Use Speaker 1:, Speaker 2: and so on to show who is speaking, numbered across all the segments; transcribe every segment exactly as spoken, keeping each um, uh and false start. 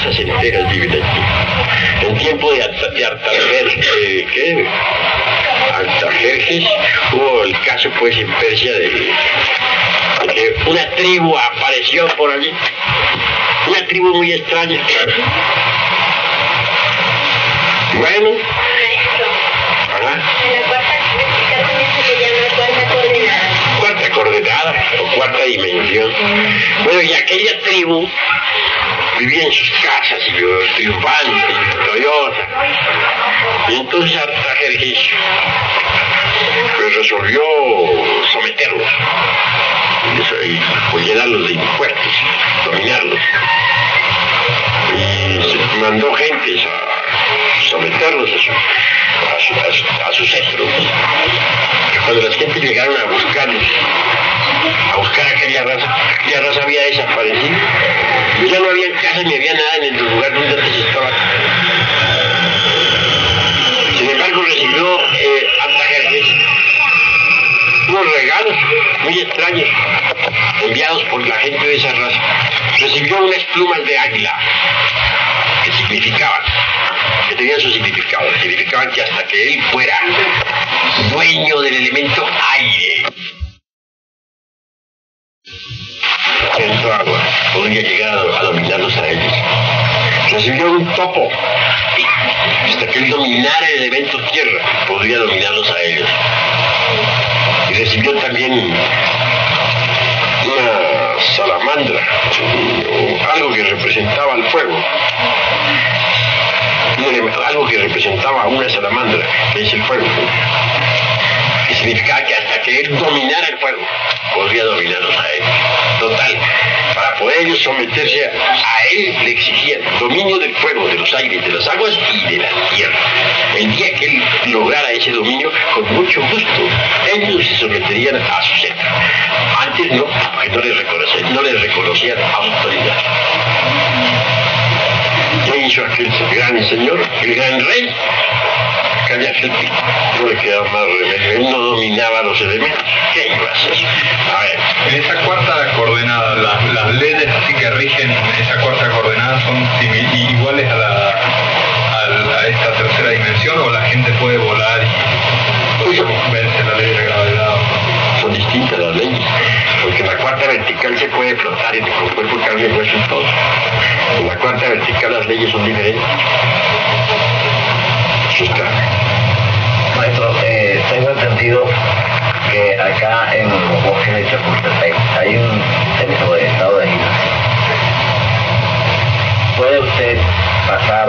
Speaker 1: casas enteras viven aquí. En tiempo de, de Artajerjes, eh, ¿qué? Artajerjes, hubo el caso pues en Persia de, de que una tribu apareció por allí, una tribu muy extraña. Bueno, ajá. Cuarta coordenada o cuarta dimensión. Bueno, y aquella tribu vivía en sus casas y triunfante, y victoriosa. Y entonces Artajerjes pues resolvió someterlos y pues llenarlos de impuestos, dominarlos. Y se mandó gentes a someterlos a su, a su, a su, a su cetro. Cuando las gentes llegaron a buscarlos, a buscar aquella raza, aquella raza había desaparecido. Ya no había casa ni había nada en el lugar donde antes estaba. Sin embargo, recibió eh, Artajerjes unos regalos muy extraños enviados por la gente de esa raza. Recibió unas plumas de águila que significaban, que tenían su significado, significaban que hasta que él fuera dueño del elemento aire, centro agua, podría llegar a, a dominarlos a ellos. Recibió un topo, hasta que él dominara el elemento tierra, podría dominarlos a ellos. Y recibió también una salamandra, algo que representaba el fuego, algo que representaba una salamandra, que es el fuego, que significaba que hasta que él dominara el fuego, podría dominarlos a él. Total, para poder ellos someterse a él, le exigían dominio del fuego, de los aires, de las aguas y de la tierra. El día que él lograra ese dominio, con mucho gusto, ellos se someterían a su cetro. Antes no, porque no les reconocían, no les reconocían autoridad. ¿Qué hizo aquel gran señor, el gran rey? Callafete, no le quedaba más remedio, él no dominaba los elementos. ¿Qué iba a hacer? A ver.
Speaker 2: En esa cuarta coordenada, las, las leyes así que rigen esa cuarta coordenada son iguales a, la, a, a esta tercera dimensión, o la gente puede volar y vence la ley de la gravedad.
Speaker 1: Son distintas las leyes, porque en la cuarta vertical se puede flotar con cuerpo, carne, hueso y todo. En la cuarta vertical las leyes son diferentes. Eso está.
Speaker 3: Maestro, eh, tengo entendido que acá en los bosques de Chapultepec hay un centro de estado de agitación. ¿Puede usted pasar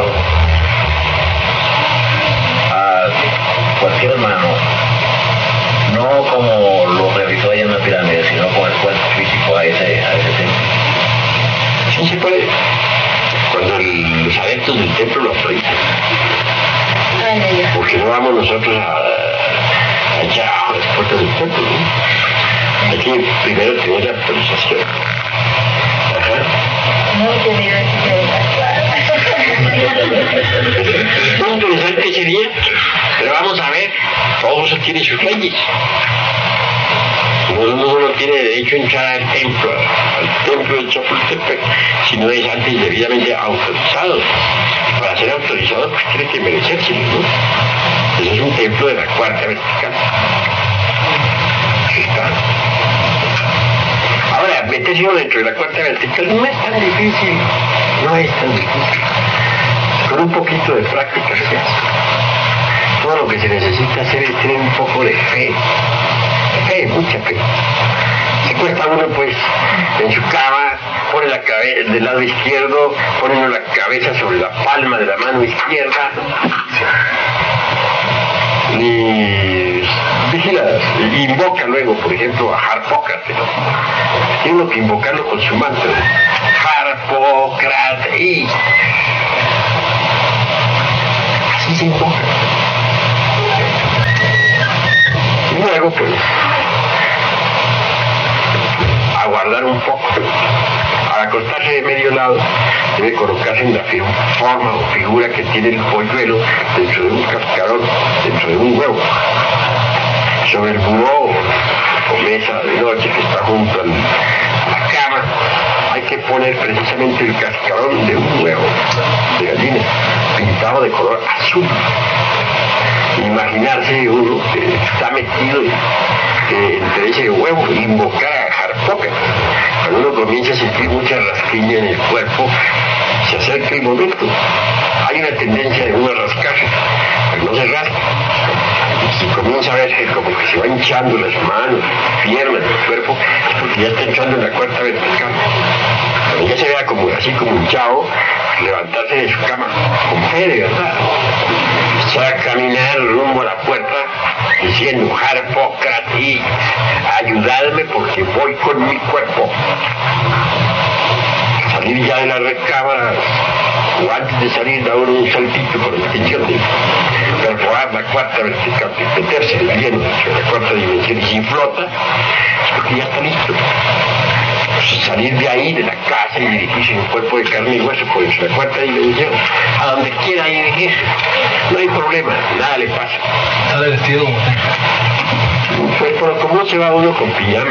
Speaker 3: a cualquier mano, no como lo realizó allá en la pirámide, sino con el cuerpo físico a ese, a ese templo?
Speaker 1: Sí se puede, cuando el, los adeptos del templo lo autorizan. Porque no vamos nosotros a, allá a las puertas del templo, ¿no? Hay que primero tener la autorización. Ajá.
Speaker 4: Muy
Speaker 1: interesante sería, pero vamos a ver, todo eso tiene sus leyes. Uno no solo tiene derecho a entrar al templo, al templo de Chapultepec, sino es antes debidamente autorizado. Para ser autorizado, pues tiene que merecérselo, ¿no? Eso es un templo de la cuarta vertical. Ahí está. Ahora, meterse dentro de la cuarta vertical no es tan difícil, no es tan difícil. Con un poquito de práctica se hace. Todo lo que se necesita hacer es tener un poco de fe. Fe, mucha fe. Se cuesta uno pues en su cama, pone la cabeza del lado izquierdo, pone uno la cabeza sobre la palma de la mano izquierda y vigila, invoca luego, por ejemplo, a Harpócrates, ¿no? Tiene uno que invocarlo con su mantra, Harpócrates, y así se invoca. Y luego pues aguardar un poco. Al acostarse de medio lado, debe colocarse en la forma o figura que tiene el polluelo dentro de un cascarón, dentro de un huevo. Sobre el buró o mesa de noche que está junto al, a la cama, hay que poner precisamente el cascarón de un huevo de gallina pintado de color azul. Imaginarse uno que está metido eh, entre ese huevo e invocar a Harpoker. Cuando uno comienza a sentir mucha rasquiña en el cuerpo, se acerca el momento. Hay una tendencia de uno a rascarse, pero no se rasca. Si comienza a verse como que se va hinchando las manos, piernas, el cuerpo, es porque ya está entrando en la cuarta vertical. Cuando ya se vea como, así como hinchado, levantarse de su cama con fe de verdad. Se va a caminar rumbo a la puerta diciendo: Harpócrates, ayudadme porque voy con mi cuerpo. Salir ya de la recámara, o antes de salir da uno un saltito con la intención de perforar la cuarta vertical, meterse de lleno en la cuarta dimensión, y si flota, es porque ya está listo. Salir de ahí, de la casa, y dirigirse en un cuerpo de carne y hueso por la cuarta dimensión, a donde quiera dirigirse. No hay problema, nada le pasa.
Speaker 2: Sale vestido como usted.
Speaker 1: Pues, pero ¿cómo se va uno con pijama?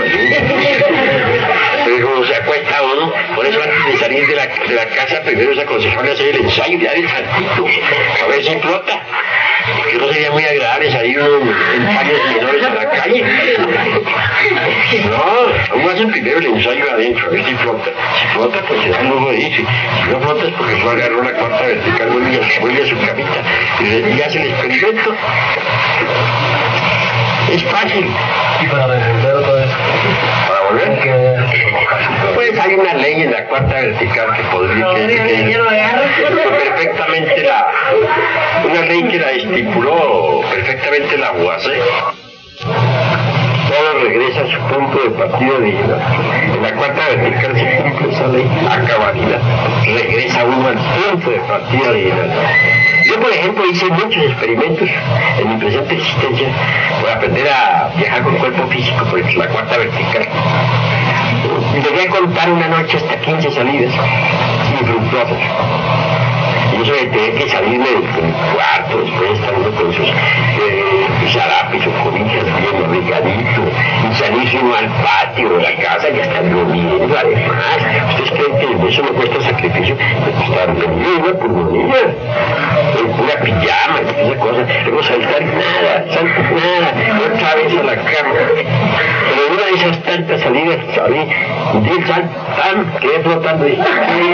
Speaker 1: Pero como se acuesta uno, por eso antes de salir de la, de la casa, primero es aconsejable hacer el ensayo y dar el saltito, a ver si flota. Que no sería muy agradable salir uno en paños menores a la calle. No, uno hace primero el ensayo adentro, a ver si flota. Si flota, pues se da el lujo de irse. Si no flota, es porque se agarró la cuarta vertical, vuelve a, vuelve a su camita y hace el experimento. Es fácil.
Speaker 3: Y para resolver todo eso,
Speaker 1: ¿Para volver?
Speaker 3: que...
Speaker 1: Pues hay una ley en la cuarta vertical que podría que, que, que perfectamente la una ley que la estipuló perfectamente la U A C. Todo regresa a su punto de partida original. En la cuarta vertical se cumple esa ley a cabalidad. Regresa uno al punto de partida original. Yo, por ejemplo, hice muchos experimentos en mi presente existencia por aprender a viajar con cuerpo físico por la cuarta vertical. Llegué a contar una noche hasta quince salidas infructuosas. Y eso de tener que salirme del cuarto después de estar uno con sus eh, zarapes o cobijas bien abrigaditos, y salirse uno al patio de la casa y estar durmiendo. Además, ¿ustedes creen que eso me cuesta sacrificio? Me cuesta dormir una pulmonía, una pijama, esa cosa, luego saltar nada, saltar nada, otra vez a la cama. Pero una de esas tantas salidas salí, y di el salto, ¡tam!, quedé flotando y...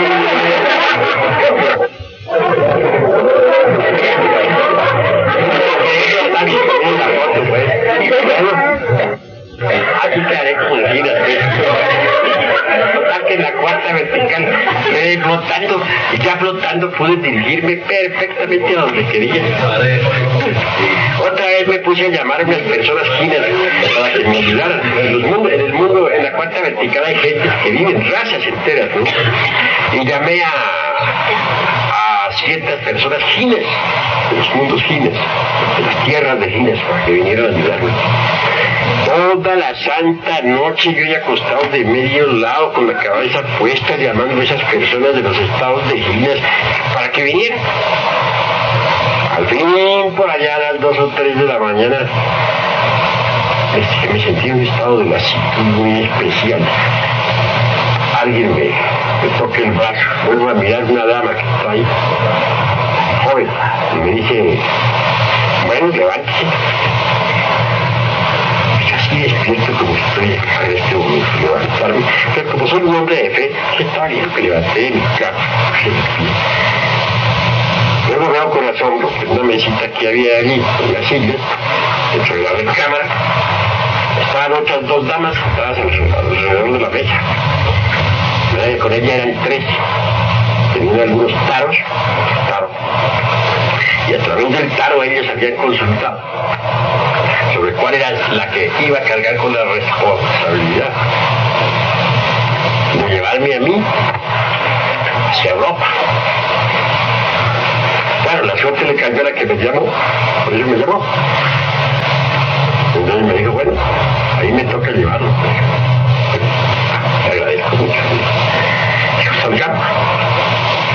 Speaker 1: Aquí quedaré como la vida. Total que en la cuarta vertical quedé flotando, y ya flotando pude dirigirme perfectamente a donde quería. Otra vez me puse a llamar a unas personas finas para que me ayudaran. En, los mundos, en el mundo, en la cuarta vertical hay gente que viven razas enteras, ¿no? Y llamé a, a ciertas personas finas, de los mundos finos, de las tierras de finas, para que vinieran a ayudarme. Toda la santa noche yo he acostado de medio lado con la cabeza puesta llamando a esas personas de los estados de Ginas para que vinieran. Al fin, por allá a las dos o tres de la mañana, este, me sentí en un estado de lasitud muy especial. Alguien me, me toca el brazo, vuelvo a mirar una dama que está ahí, joven, y me dice: bueno, levántese. Y despierto como estoy en este momento, levantarme, pero como soy un hombre de fe, que estaba bien que levanté de mi cama, luego veo con asombro que una mesita que había allí, en la silla, dentro de la recámara, estaban otras dos damas sentadas alrededor de la mesa. Con ella eran tres, tenían algunos taros, taros, y a través del taro ellos habían consultado sobre cuál era la que iba a cargar con la responsabilidad de llevarme a mí hacia Europa. Claro, la suerte le cayó a la que me llamó, por eso me llamó. Entonces me dijo: bueno, ahí me toca llevarlo. Le agradezco mucho. Dijo: salgamos. Pues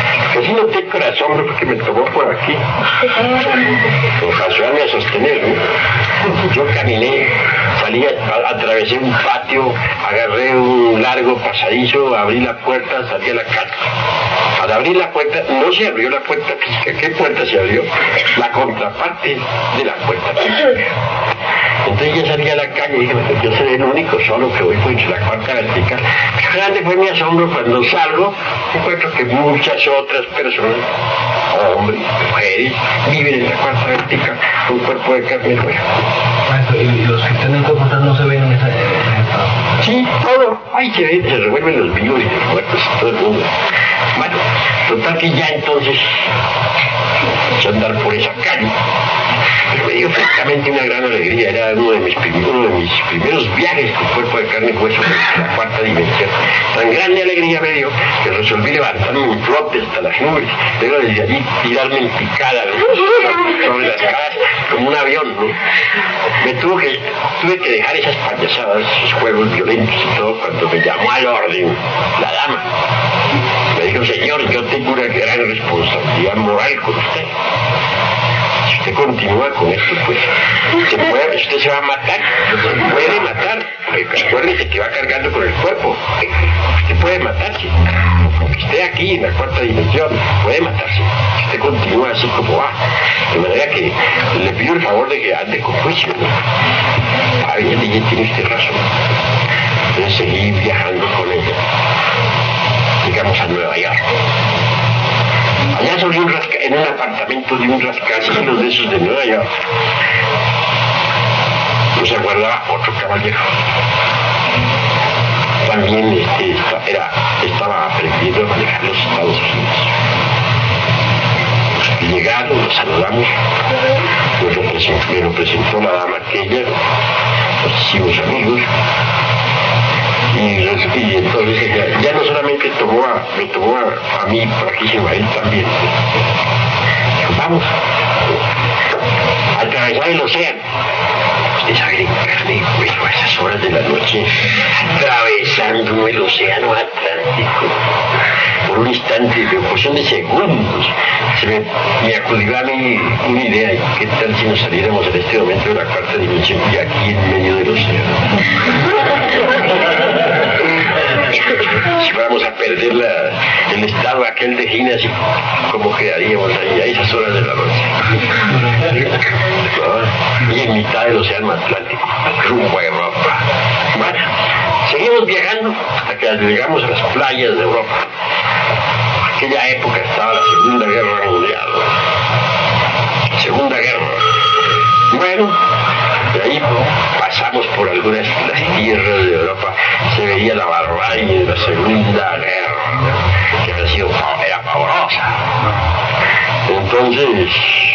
Speaker 1: sí noté con asombro porque me tomó por aquí, para ayudarme a sostener, ¿no? Yo caminé, salí, a, atravesé un patio, agarré un largo pasadizo, abrí la puerta, salí a la calle. Al abrir la puerta, no se abrió la puerta física. ¿Qué puerta se abrió? La contraparte de la puerta física. Entonces yo salí a la calle y dije, yo soy el único solo que voy por la cuarta vertical. Qué grande fue mi asombro cuando salgo, encuentro que muchas otras personas, hombres, mujeres, viven en la cuarta vertical, un cuerpo de carne y hueso.
Speaker 3: ¿Y los que están en cuerpo no se ven en esa estado?
Speaker 1: Sí, todo. Ahí se ven, se revuelven los vivos y los muertos, todo el mundo. Bueno, total que ya entonces, eché a andar por esa calle. Pero me dio francamente una gran alegría, era uno de mis, prim uno de mis primeros viajes con cuerpo de carne y hueso en la cuarta dimensión. Tan grande alegría me dio que resolví levantarme un flote hasta las nubes, luego desde allí tirarme en picada, ¿no? Sobre las caras como un avión, ¿no? Me tuve que, tuve que dejar esas payasadas, esos juegos violentos y todo, cuando me llamó al orden la dama. Me dijo, señor, yo tengo una gran responsabilidad moral con usted. Si usted continúa con esto, pues, se puede, usted se va a matar, se puede matar. Acuérdese que va cargando con el cuerpo. Usted puede matarse. Aunque esté aquí en la cuarta dimensión, puede matarse. Si usted continúa así como va. De manera que le pido el favor de que ande con juicio, ¿no? Ah, bien, dije, tiene usted razón. Entonces seguí viajando con ella. Llegamos a Nueva York. Allá sobre un rasca, en un apartamento de un rascacielos de esos de Nueva York, nos aguardaba otro caballero. También este, era, estaba aprendiendo a manejar los Estados Unidos. Y llegaron, nos saludamos, nos lo presentó, me lo presentó la dama aquella, nos hicimos amigos. Y, y entonces ella ya no solamente tomó a, me tomó a, a mí, por aquí sino a él también. Dijo, vamos a atravesar el océano. Usted sabe en carne, bueno, a esas horas de la noche, atravesando el océano Atlántico. Por un instante, en cuestión de segundos, se me, me acudió a mí una idea, y qué tal si nos saliéramos en este momento de la cuarta dimensión y aquí en medio del océano. Si vamos a perder la, el estado aquel de Ginas, ¿cómo quedaríamos ahí a esas horas de la noche? ¿No? Y en mitad del océano Atlántico, rumbo a Europa. Bueno, seguimos viajando hasta que llegamos a las playas de Europa. En aquella época estaba la Segunda Guerra Mundial. Segunda Guerra. Bueno, de ahí pasamos por algunas las tierras de Europa, se veía la barbarie de la Segunda Guerra, que había sido, era pavorosa. Entonces,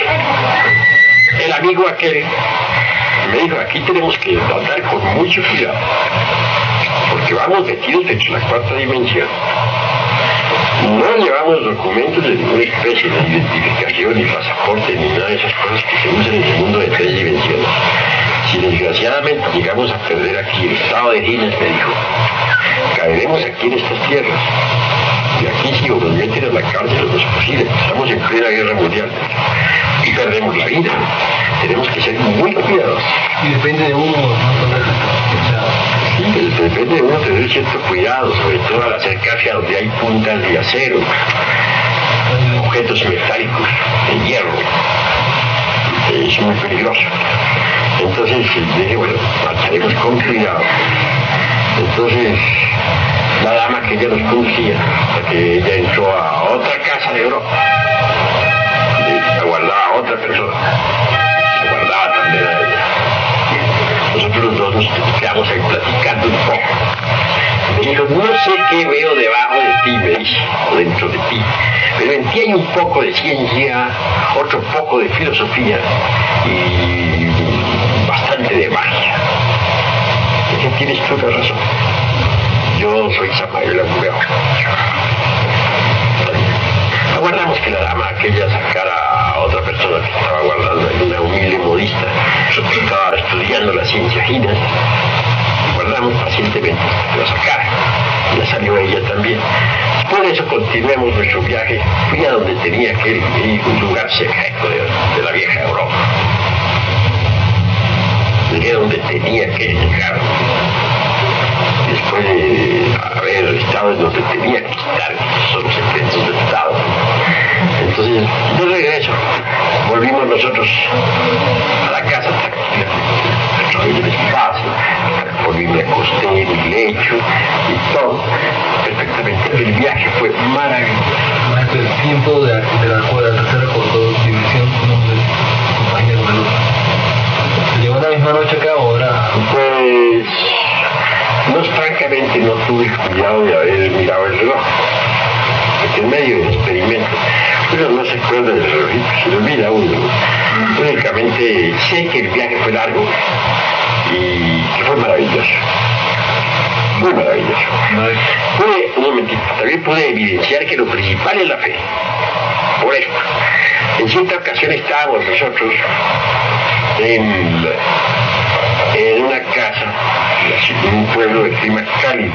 Speaker 1: el amigo aquel me dijo, aquí tenemos que andar con mucho cuidado, porque vamos metidos dentro de la cuarta dimensión. No llevamos documentos de ninguna especie de identificación, ni pasaporte, ni nada de esas cosas que se usan en el mundo de tres dimensiones. Si desgraciadamente llegamos a perder aquí el estado de Ginas, me dijo, caeremos aquí en estas tierras. Y aquí si nos meten a la cárcel no es posible. Estamos en plena guerra mundial y perdemos la vida. Tenemos que ser muy cuidadosos.
Speaker 3: Y depende de uno, ¿no?
Speaker 1: Sí, depende de uno tener cierto cuidado, sobre todo al acercarse a donde hay puntas de acero, objetos metálicos, de hierro. Es muy peligroso. Entonces dije, bueno, marcharemos con cuidado. Entonces, la dama que ella nos conducía, que ella entró a otra casa de Europa, aguardaba a otra persona, aguardaba también a ella. Nosotros los dos nos quedamos ahí platicando un poco. Me dijo, no sé qué veo debajo de ti, me dice, o dentro de ti, pero en ti hay un poco de ciencia, otro poco de filosofía y bastante de magia. ¿Qué tienes tú la razón? Yo soy Samael Abureo. Aguardamos que la dama aquella sacara a otra persona que estaba guardando ahí, una humilde modista, que estaba estudiando la ciencia Ginas. Guardamos pacientemente que la sacara. Ya salió ella también. Por eso continuemos nuestro viaje. Fui a donde tenía que ir, un lugar secreto de, de la vieja Europa. Llegué donde tenía que llegar. Después de haber estado en donde tenía que estar, son los secretos del Estado. Entonces, de regreso, volvimos nosotros a la casa tranquila, dentro del espacio, volví, me acosté en mi lecho y todo, perfectamente. El viaje fue maravilloso.
Speaker 4: Maestro, el tiempo de, de la cuadra tercera por dos división, nombre, compañero de luz. ¿Se llegó la misma noche acá o era?
Speaker 1: Pues, no, francamente no tuve cuidado de haber mirado el reloj, porque en medio del experimento, pero no se acuerda del reloj, se le olvida uno. Únicamente sé que el viaje fue largo y que fue maravilloso, muy maravilloso. Pude, un momentito, también pude evidenciar que lo principal es la fe. Por ejemplo, en cierta ocasión estábamos nosotros en, en una casa, en un pueblo de clima cálido.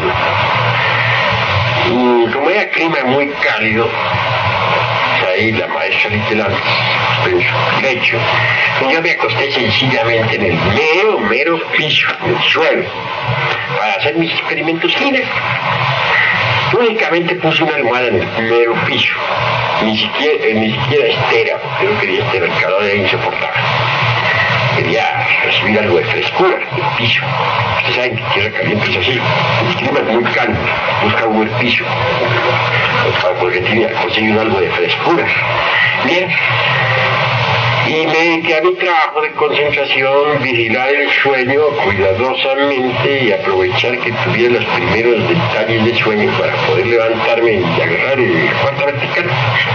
Speaker 1: Y como era clima muy cálido, ahí la maestra literal en su lecho, y yo me acosté sencillamente en el mero, mero piso, en el suelo, para hacer mis experimentos finales. Únicamente puse una almohada en el mero piso, ni siquiera, eh, ni siquiera estera, porque no quería estar, el calor era insoportable. Quería recibir algo de frescura del piso. Ustedes saben que tierra caliente es así, el clima es muy cálido, busca un buen piso, porque tiene conseguir algo de frescura. Bien, y me dediqué a mi trabajo de concentración, vigilar el sueño cuidadosamente y aprovechar que tuviera los primeros detalles de sueño para poder levantarme y agarrar el cuarto vertical.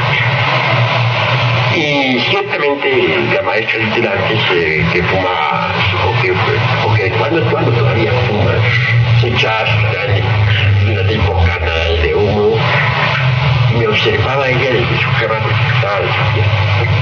Speaker 1: Y ciertamente la maestra literante eh, que fuma, o que, o que de cuando en cuando todavía fuma, se chasca unas bocanadas de humo, y me observaba ella desde su cama porque estaba despierta.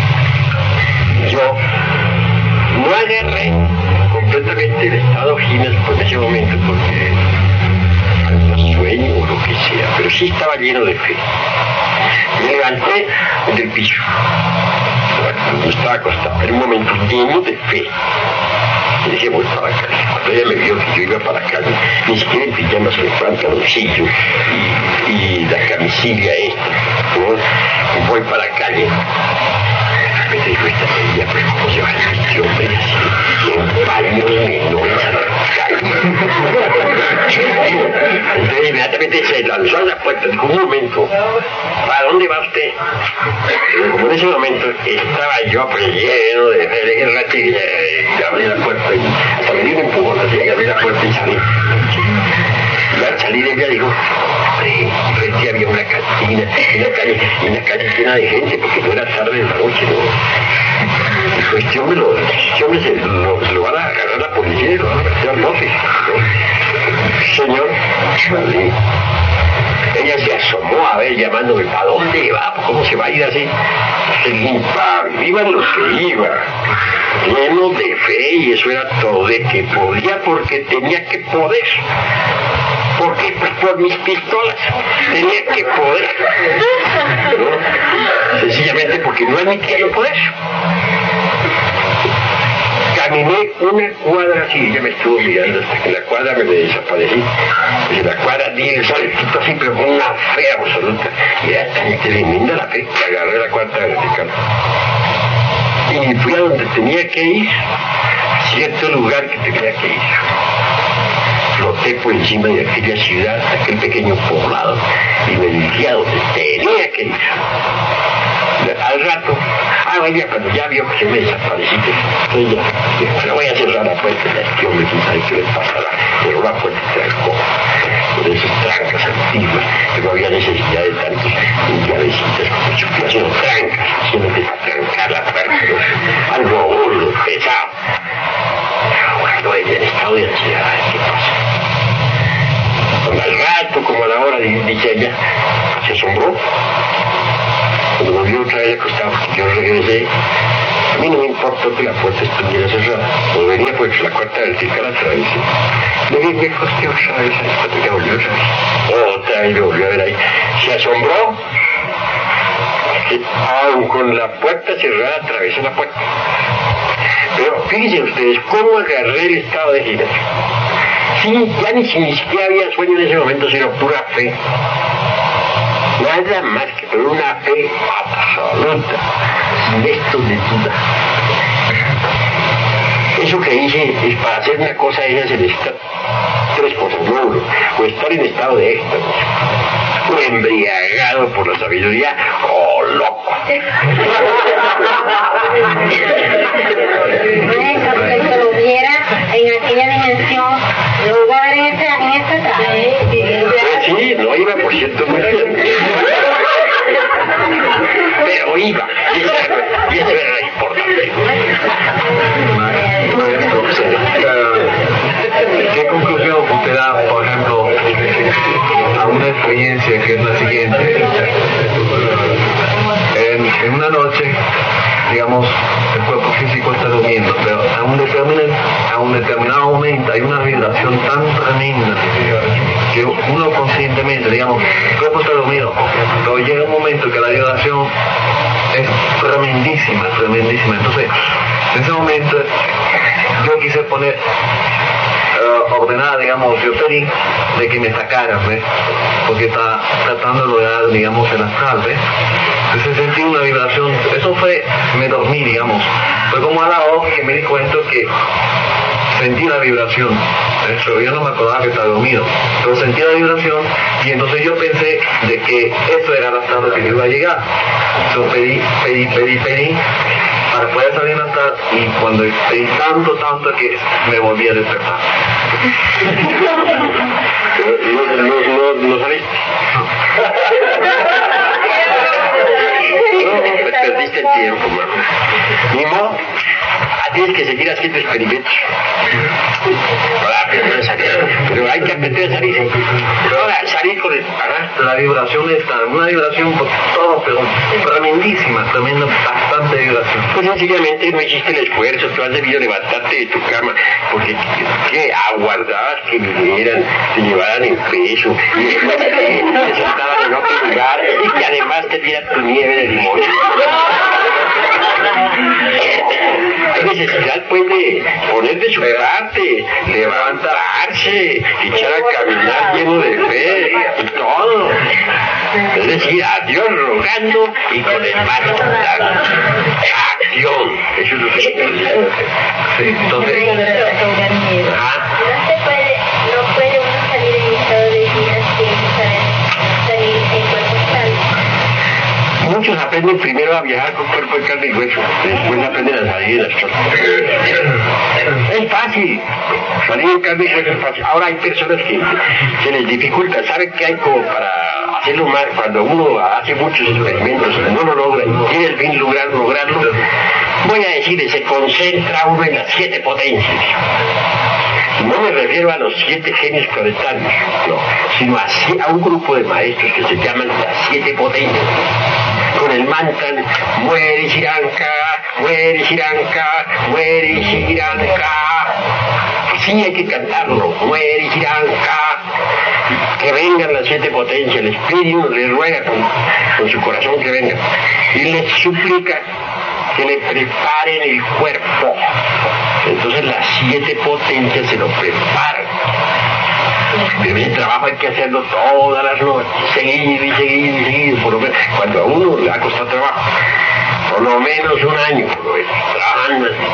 Speaker 1: Yo no agarré completamente el estado ginesco en ese momento porque algún sueño o lo que sea, pero sí estaba lleno de fe. Me levanté del piso, no estaba acostado, era un momento lleno de fe. Y dije, voy para la calle. Cuando ella me vio que yo iba para la calle, ni siquiera en pijamas con el pantaloncillo y, y la camisilla esta, ¿no? Voy para la calle. Me dijo esta ella, pues cómo se va a vestir, hombre, así, en paños menores a la calle. Entonces inmediatamente se lanzó a la puerta, dijo, un momento, ¿para dónde va usted? Pero como en ese momento estaba yo pues lleno de guerra, y abrí la puerta y hasta me dio un empujón, así que abrí la puerta y salí. Y al salir ella dijo, hombre, frente había una cantina, una calle, una calle llena de gente, porque no era tarde de la noche, ¿no? Dijo, este hombre lo, este hombre se lo, lo van a agarrar a la policía y lo van a meter al bote, ¿no? Señor, salí. Ella se asomó a ver llamándome, ¿para dónde va? ¿Cómo se va a ir así? Iba lo que iba, lleno de fe, y eso era todo, de que podía porque tenía que poder. ¿Por qué? Pues por mis pistolas, tenía que poder, ¿no? Sencillamente porque no admitía no poder. Caminé una cuadra así, ella me estuvo mirando hasta que la cuadra me, me desaparecí. Desde la cuadra di el saltito así, pero con una fe absoluta. Y era tan tremenda la fe que agarré la cuarta vertical. Y fui a donde tenía que ir, cierto lugar que tenía que ir. Floté por encima de aquella ciudad, aquel pequeño poblado, y me dirigí a donde tenía que ir. Al rato, ah, ella cuando ya vio que se me desaparecí, ella dijo, pero voy a cerrar la puerta, este hombre, quién sabe qué le pasará, cerró la puerta y trancó, con esas trancas antiguas, que no había necesidad de tantos llavecitas como chuplas, sino trancas, simplemente para trancar la puerta, ¿no? Algo gordo, pesado. Bueno, ella en estado de ansiedad, ¿qué pasa? Cuando al rato, como a la hora, dice ella, se asombró. Cuando me vio otra vez acostado, yo regresé, A mí no me importó que la puerta estuviera cerrada. Volvería pues la cuarta vertical a través. Le dije, me acosté otra vez ahí, cuando ya volvió otra vez. Otra vez me volvió a ver ahí. Se asombró. Que aún con la puerta cerrada atravesó la puerta. Pero fíjense ustedes cómo agarré el estado de giras. Sí, ya ni, ni siquiera había sueño en ese momento, sino pura fe. Nada más que por una fe absoluta, sin esto de duda. Eso que hice es para hacer una cosa, ella se necesita tres cosas, no uno, o estar en estado de éxtasis, o embriagado por la sabiduría, o loco.
Speaker 5: Maestro, que se lo viera en aquella dimensión, lo iba a ver en esta, en esta sala.
Speaker 1: Pues sí, no iba, por cierto, muy bien. Pero iba, y eso, y eso era lo importante.
Speaker 4: Maestro, ¿qué conclusión usted da, por ejemplo, a una experiencia que es la siguiente? En, en una noche, digamos, el cuerpo físico está durmiendo, pero a un determinado, a un determinado momento hay una vibración tan tremenda que uno conscientemente, digamos, el cuerpo está dormido, pero llega un momento que la vibración es tremendísima, tremendísima. Entonces, en ese momento, yo quise poner, uh, ordenar, digamos, yo pedí de que me sacaran, ¿ves? Porque está tratando de lograr, digamos, el astral, ¿ves? Entonces sentí una vibración, eso fue, me dormí, digamos, fue como a la hora que me di cuenta que sentí la vibración, pero yo no me acordaba que estaba dormido, pero sentí la vibración y entonces yo pensé de que eso era el astral que yo iba a llegar. Entonces pedí, pedí, pedí, pedí para poder salir al astral y cuando pedí tanto, tanto que me volví a despertar.
Speaker 1: No, no, no, no saliste. No, pues perdiste el tiempo, mano. Ni modo, tienes que seguir haciendo experimentos. Para aprender a salir. Pero hay que aprender a salir. Ahora, salir con el... Ajá.
Speaker 4: La vibración está, una vibración por todo, pero tremendísima, tremenda, bastante vibración.
Speaker 1: Pues sencillamente no hiciste el esfuerzo, tú has debido levantarte de tu cama, porque que aguardabas que vinieran, te llevaran el peso, y después te sentaban en otro lugar, y que además te dieran tu nieve de limón. Hay necesidad pues de poner de su parte, levantarse, echar a caminar lleno de fe y todo. Es decir, a Dios rogando y con el mazo dando. Acción, eso es lo que se quiere.
Speaker 4: Sí, entonces...
Speaker 1: Ah.
Speaker 5: No se puede, no puede uno salir en estado de vida sin saber salir en cuerpo astral.
Speaker 1: Muchos aprenden primero a viajar con cuerpo de carne y hueso, después aprenden a salir de las cosas. Es fácil, salir en carne y hueso es fácil. Ahora hay personas que se les dificulta, ¿saben qué hay como para hacerlo mal? Cuando uno hace muchos experimentos, no lo logra, tiene el fin lograr, lograrlo, voy a decir, se concentra uno en las siete potencias. No me refiero a los siete genios planetarios, no, sino a, a un grupo de maestros que se llaman las siete potencias. Con el mantra, muere Shiranka, muere Shiranka, muere Shiranka. Así hay que cantarlo, muere Shiranka. Que vengan las siete potencias, les pide uno, les ruega con, con su corazón que vengan. Y les suplica que le preparen el cuerpo. Entonces las siete potencias se lo preparan. Pero ese trabajo hay que hacerlo todas las noches, seguido y seguido y seguido, por lo menos, cuando a uno le ha costado trabajo, por lo menos un año, por lo menos, trabajando así.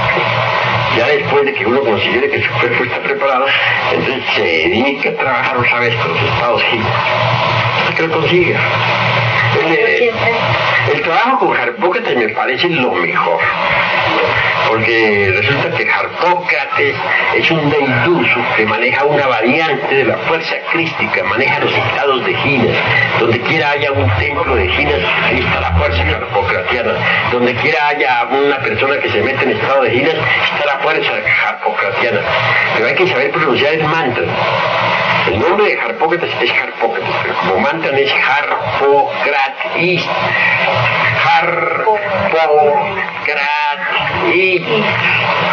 Speaker 1: Ya después de que uno considere que su cuerpo está preparado, entonces se dedica a trabajar otra vez con los estados gímicos, hasta que lo consiga. El, el, el trabajo con Harpócrates me parece lo mejor, porque resulta que Harpócrates es un deiduso que maneja una variante de la fuerza crística, maneja los estados de Ginas. Donde quiera haya un templo de Ginas, ahí está la fuerza harpocratiana. Donde quiera haya una persona que se mete en estado de Ginas, está la fuerza harpocratiana. Pero hay que saber pronunciar el mantra. El nombre de Harpócrates es Harpócrates, pero como mantra es Harpócratis. Harpócratis. favor, gracias. Y